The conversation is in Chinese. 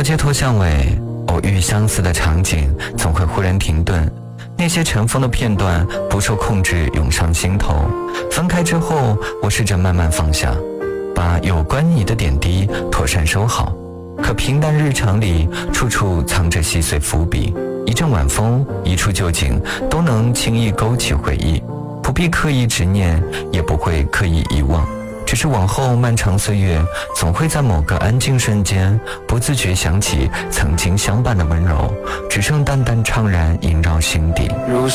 过街头巷尾，偶遇相似的场景，总会忽然停顿。那些尘封的片段不受控制涌上心头。分开之后，我试着慢慢放下，把有关你的点滴妥善收好。可平淡日常里，处处藏着细碎伏笔，一阵晚风，一处旧景，都能轻易勾起回忆。不必刻意执念，也不会刻意遗忘，只是往后漫长岁月，总会在某个安静瞬间，不自觉想起曾经相伴的温柔，只剩淡淡怅然萦绕心底。